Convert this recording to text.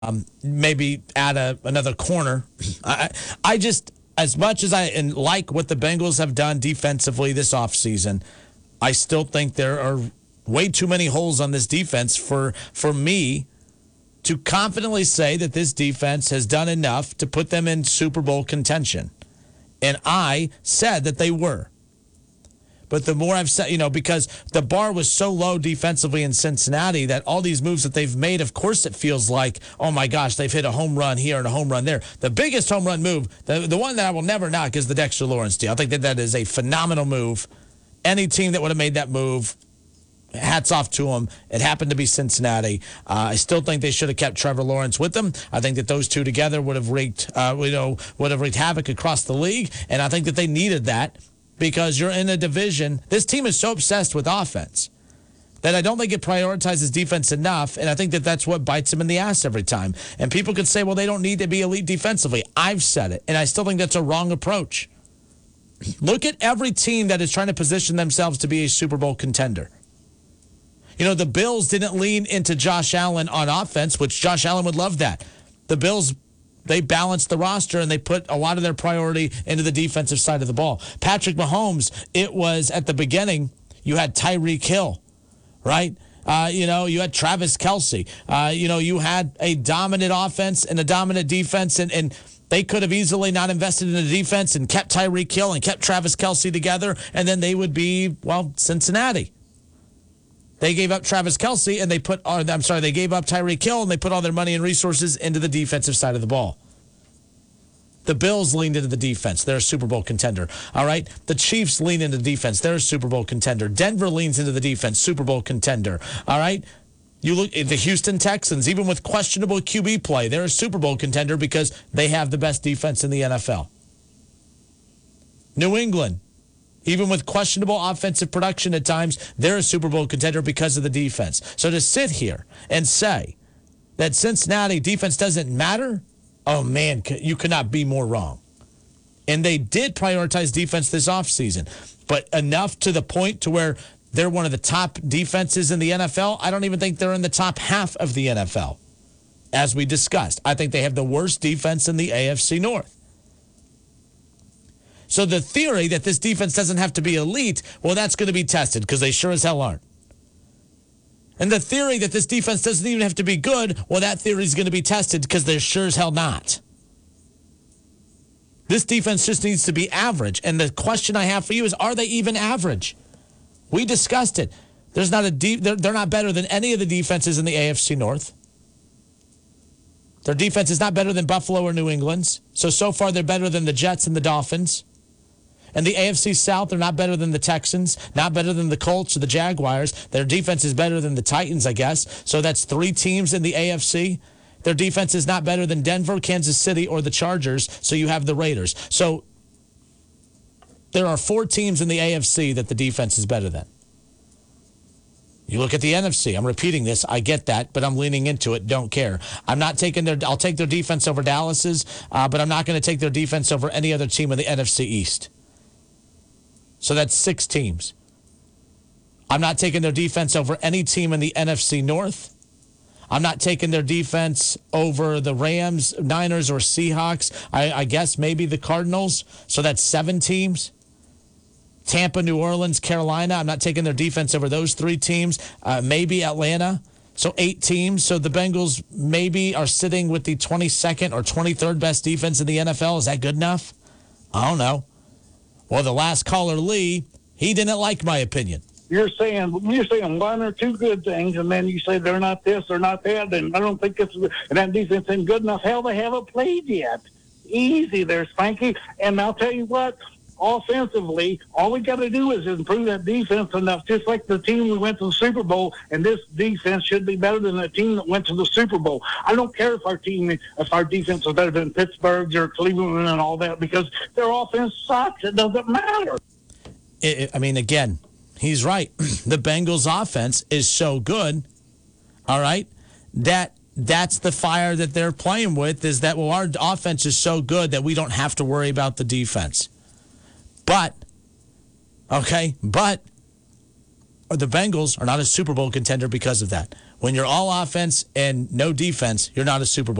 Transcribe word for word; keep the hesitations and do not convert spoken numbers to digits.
Um, maybe add a, another corner. I, I just, as much as I and like what the Bengals have done defensively this offseason, I still think there are way too many holes on this defense for for me to confidently say that this defense has done enough to put them in Super Bowl contention. And I said that they were. But the more I've said, you know, because the bar was so low defensively in Cincinnati that all these moves that they've made, of course it feels like, oh my gosh, they've hit a home run here and a home run there. The biggest home run move, the, the one that I will never knock is the Dexter Lawrence deal. I think that that is a phenomenal move. Any team that would have made that move, hats off to them. It happened to be Cincinnati. Uh, I still think they should have kept Trevor Lawrence with them. I think that those two together would have wreaked, uh, you know, would have wreaked havoc across the league, and I think that they needed that because you're in a division. This team is so obsessed with offense that I don't think it prioritizes defense enough, and I think that that's what bites them in the ass every time. And people could say, well, they don't need to be elite defensively. I've said it, and I still think that's a wrong approach. Look at every team that is trying to position themselves to be a Super Bowl contender. You know, the Bills didn't lean into Josh Allen on offense, which Josh Allen would love that. The Bills, they balanced the roster and they put a lot of their priority into the defensive side of the ball. Patrick Mahomes, it was at the beginning, you had Tyreek Hill, right? Uh, you know, you had Travis Kelce. Uh, you know, you had a dominant offense and a dominant defense, and, and they could have easily not invested in the defense and kept Tyreek Hill and kept Travis Kelce together, and then they would be, well, Cincinnati. They gave up Travis Kelce and they put, or, I'm sorry, they gave up Tyreek Hill and they put all their money and resources into the defensive side of the ball. The Bills leaned into the defense. They're a Super Bowl contender. All right. The Chiefs lean into defense. They're a Super Bowl contender. Denver leans into the defense. Super Bowl contender. All right. You look at the Houston Texans, even with questionable Q B play, they're a Super Bowl contender because they have the best defense in the N F L. New England, even with questionable offensive production at times, they're a Super Bowl contender because of the defense. So to sit here and say that Cincinnati defense doesn't matter, oh, man, you could not be more wrong. And they did prioritize defense this offseason, but enough to the point to where they're one of the top defenses in the N F L. I don't even think they're in the top half of the N F L. As we discussed, I think they have the worst defense in the A F C North. So the theory that this defense doesn't have to be elite, well, that's going to be tested because they sure as hell aren't. And the theory that this defense doesn't even have to be good, well, that theory is going to be tested because they're sure as hell not. This defense just needs to be average. And the question I have for you is, are they even average? We discussed it. There's not a deep, they're, they're not better than any of the defenses in the A F C North. Their defense is not better than Buffalo or New England's. So, so far, they're better than the Jets and the Dolphins. And the A F C South, they're not better than the Texans, not better than the Colts or the Jaguars. Their defense is better than the Titans, I guess. So that's three teams in the A F C. Their defense is not better than Denver, Kansas City, or the Chargers. So you have the Raiders. So there are four teams in the A F C that the defense is better than. You look at the N F C. I'm repeating this. I get that, but I'm leaning into it. Don't care. I'm not taking their. I'll take their defense over Dallas's, uh, but I'm not going to take their defense over any other team in the N F C East. So that's six teams. I'm not taking their defense over any team in the N F C North. I'm not taking their defense over the Rams, Niners, or Seahawks. I, I guess maybe the Cardinals. So that's seven teams. Tampa, New Orleans, Carolina. I'm not taking their defense over those three teams. Uh, maybe Atlanta. So eight teams. So the Bengals maybe are sitting with the twenty-second or twenty-third best defense in the N F L. Is that good enough? I don't know. Well, the last caller, Lee, he didn't like my opinion. You're saying you're saying one or two good things, and then you say they're not this, they're not that, and I don't think it's and that defense isn't good enough. Hell, they haven't played yet. Easy there, Spanky. And I'll tell you what, offensively, all we got to do is improve that defense enough, just like the team we went to the Super Bowl, and this defense should be better than the team that went to the Super Bowl. I don't care if our team, if our defense is better than Pittsburgh's or Cleveland and all that, because their offense sucks. It doesn't matter. It, I mean, again, he's right. The Bengals' offense is so good, all right, that that's the fire that they're playing with, is that, well, our offense is so good that we don't have to worry about the defense. But, okay, but the Bengals are not a Super Bowl contender because of that. When you're all offense and no defense, you're not a Super Bowl